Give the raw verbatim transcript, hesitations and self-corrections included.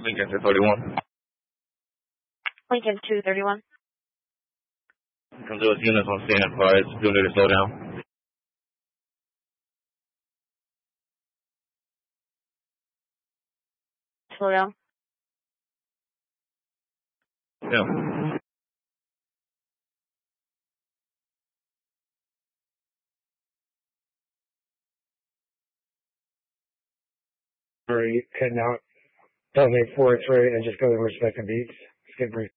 Lincoln two thirty-one. Lincoln two thirty-one. Come to us units on scene and fires. Do need to slow down. Slow down. Yeah. Alright, heading out. Tell me four three and just go to respective beats. Skip brief.